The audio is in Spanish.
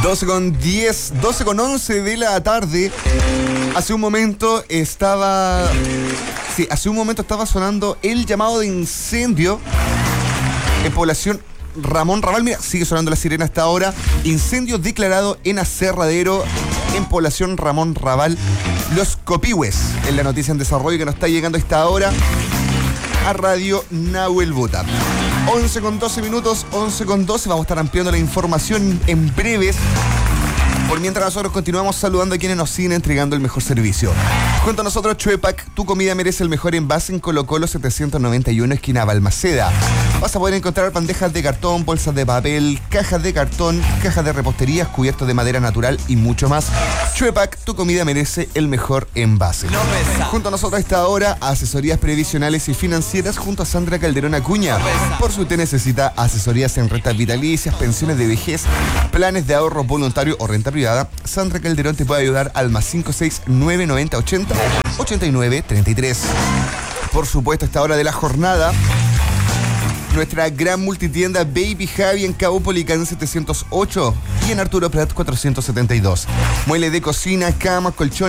12:10, 12:11 de la tarde. Hace un momento estaba sonando el llamado de incendio en población Ramón Raval. Mira, sigue sonando la sirena hasta ahora. Incendio declarado en Aserradero, en población Ramón Raval, Los Copihues. En la noticia en desarrollo que nos está llegando a esta hora a Radio Nahuel Bota. 11:12 minutos, 11:12. Vamos a estar ampliando la información en breves. Por mientras nosotros continuamos saludando a quienes nos siguen entregando el mejor servicio. Junto a nosotros, Chuepac, tu comida merece el mejor envase en Colo Colo 791, esquina Balmaceda. Vas a poder encontrar bandejas de cartón, bolsas de papel, cajas de cartón, cajas de repostería, cubiertos de madera natural y mucho más. Chuepac, tu comida merece el mejor envase. Junto a nosotros a esta hora, asesorías previsionales y financieras junto a Sandra Calderón Acuña. Por si usted necesita asesorías en rentas vitalicias, pensiones de vejez, planes de ahorro voluntario o renta privada, Sandra Calderón te puede ayudar al +56 990 80 89 33. Por supuesto, a esta hora de la jornada, nuestra gran multitienda Baby Javi en Cabo Policán 708 y en Arturo Prat 472. Muebles de cocina, camas, colchones,